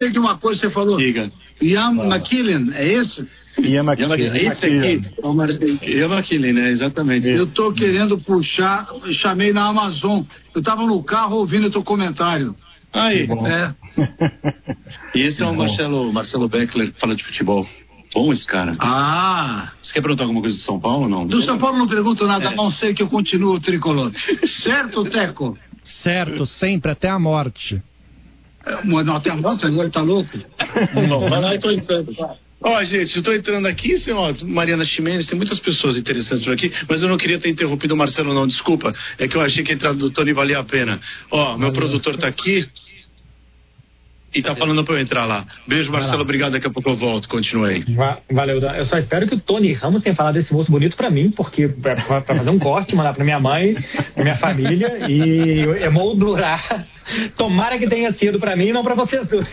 sei de uma coisa que você falou. Diga. Ian McKellen, é esse? Ian McKellen. Esse aqui. Ian McKellen, né? Exatamente. Eu tô querendo puxar, chamei na Amazon. Eu tava no carro ouvindo o teu comentário. Aí. É. E esse é o Marcelo Beckler, que fala de futebol. Bom esse cara. Você quer perguntar alguma coisa do São Paulo ou não? Do São Paulo não pergunto nada, a não ser que eu continuo tricolor. Certo, Teco? Certo, sempre, até a morte. Não, até a morte, agora tá louco? Não, eu tô entrando. Gente, eu tô entrando aqui, Mariana Ximenes, tem muitas pessoas interessantes por aqui, mas eu não queria ter interrompido o Marcelo, não, desculpa. É que eu achei que a entrada do Tony valia a pena. Meu produtor tá aqui. E tá falando pra eu entrar lá. Beijo, Marcelo, obrigado, daqui a pouco eu volto, continue aí. Valeu, Dan. Eu só espero que o Tony Ramos tenha falado desse moço bonito pra mim, porque pra fazer um corte, mandar pra minha mãe, pra minha família e emoldurar. Tomara que tenha sido pra mim e não pra vocês dois.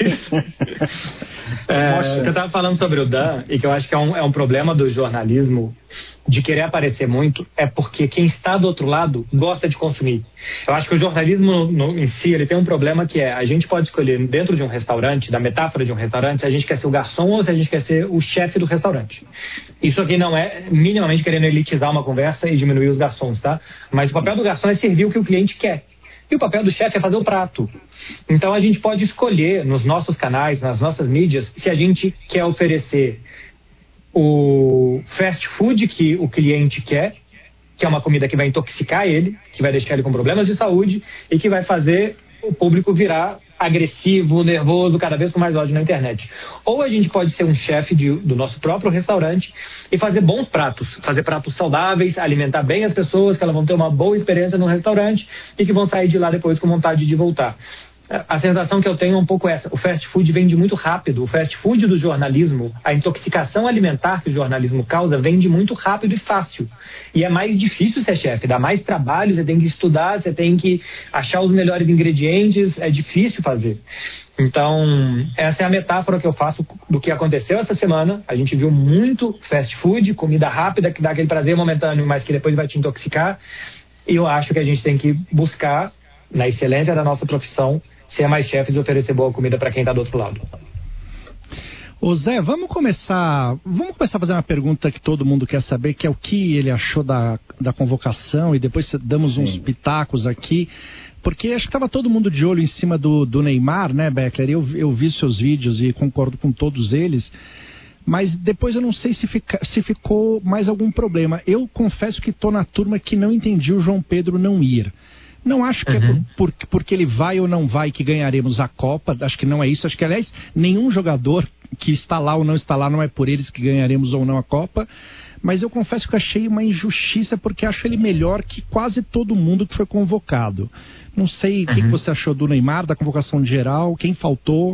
Que eu tava falando sobre o Dan, e que eu acho que é um problema do jornalismo de querer aparecer muito, é porque quem está do outro lado gosta de consumir. Eu acho que o jornalismo em si, ele tem um problema que a gente pode escolher dentro de um restaurante, da metáfora de um restaurante, se a gente quer ser o garçom ou se a gente quer ser o chefe do restaurante. Isso aqui não é minimamente querendo elitizar uma conversa e diminuir os garçons, tá? Mas o papel do garçom é servir o que o cliente quer. E o papel do chefe é fazer o prato. Então a gente pode escolher nos nossos canais, nas nossas mídias, se a gente quer oferecer o fast food que o cliente quer, que é uma comida que vai intoxicar ele, que vai deixar ele com problemas de saúde e que vai fazer o público virar agressivo, nervoso, cada vez com mais ódio na internet. Ou a gente pode ser um chefe do nosso próprio restaurante e fazer bons pratos, fazer pratos saudáveis, alimentar bem as pessoas, que elas vão ter uma boa experiência no restaurante e que vão sair de lá depois com vontade de voltar. A sensação que eu tenho é um pouco essa. O fast food vende muito rápido. O fast food do jornalismo, a intoxicação alimentar que o jornalismo causa, vende muito rápido e fácil. E é mais difícil ser chefe, dá mais trabalho, você tem que estudar, você tem que achar os melhores ingredientes, é difícil fazer. Então, essa é a metáfora que eu faço do que aconteceu essa semana. A gente viu muito fast food, comida rápida, que dá aquele prazer momentâneo, mas que depois vai te intoxicar. E eu acho que a gente tem que buscar, na excelência da nossa profissão, ser mais chefes e oferecer boa comida para quem está do outro lado. Ô Zé, vamos começar a fazer uma pergunta que todo mundo quer saber, que é o que ele achou da convocação, e depois damos uns pitacos aqui, porque acho que estava todo mundo de olho em cima do Neymar, né, Beckler? Eu vi seus vídeos e concordo com todos eles, mas depois eu não sei se ficou mais algum problema. Eu confesso que estou na turma que não entendi o João Pedro não ir. Não acho que é porque ele vai ou não vai que ganharemos a Copa. Acho que não é isso. Acho que, aliás, nenhum jogador que está lá ou não está lá, não é por eles que ganharemos ou não a Copa. Mas eu confesso que achei uma injustiça, porque acho ele melhor que quase todo mundo que foi convocado. Não sei o que você achou do Neymar, da convocação geral, quem faltou.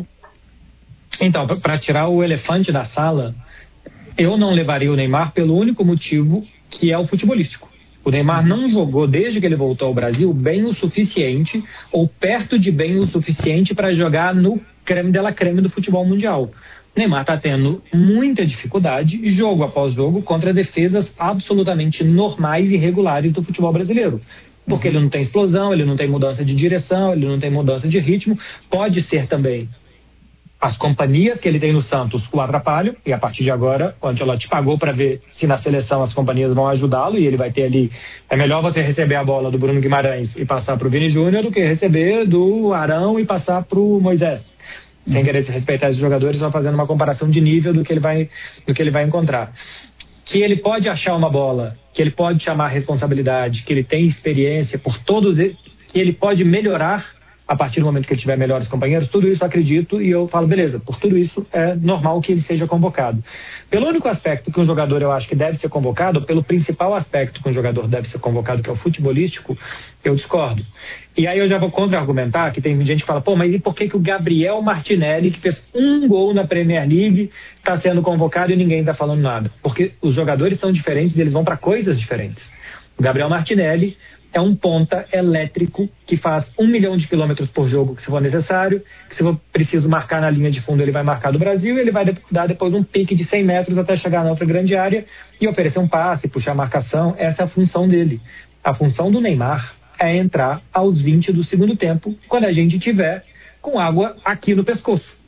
Então, para tirar o elefante da sala, eu não levaria o Neymar pelo único motivo, que é o futebolístico. O Neymar não jogou, desde que ele voltou ao Brasil, bem o suficiente, ou perto de bem o suficiente, para jogar no creme de la creme do futebol mundial. O Neymar está tendo muita dificuldade, jogo após jogo, contra defesas absolutamente normais e regulares do futebol brasileiro. Porque ele não tem explosão, ele não tem mudança de direção, ele não tem mudança de ritmo. Pode ser também as companhias que ele tem no Santos o atrapalham, e a partir de agora o Ancelotti pagou para ver se na seleção as companhias vão ajudá-lo, e ele vai ter ali, é melhor você receber a bola do Bruno Guimarães e passar para o Vini Júnior do que receber do Arão e passar para o Moisés, sem querer desrespeitar esses jogadores, só fazendo uma comparação de nível do que ele vai encontrar. Que ele pode achar uma bola, que ele pode chamar a responsabilidade, que ele tem experiência por todos eles, que ele pode melhorar a partir do momento que ele tiver melhores companheiros, tudo isso eu acredito, e eu falo, beleza, por tudo isso é normal que ele seja convocado. Pelo único aspecto que um jogador eu acho que deve ser convocado, pelo principal aspecto que um jogador deve ser convocado, que é o futebolístico, eu discordo. E aí eu já vou contra-argumentar, que tem gente que fala, mas e por que o Gabriel Martinelli, que fez um gol na Premier League, está sendo convocado e ninguém está falando nada? Porque os jogadores são diferentes e eles vão para coisas diferentes. O Gabriel Martinelli é um ponta elétrico que faz 1 milhão de quilômetros por jogo, que se for necessário, que se for preciso marcar na linha de fundo, ele vai marcar do Brasil, e ele vai dar depois um pique de 100 metros até chegar na outra grande área e oferecer um passe, puxar a marcação. Essa é a função dele. A função do Neymar é entrar aos 20 do segundo tempo, quando a gente tiver com água aqui no pescoço.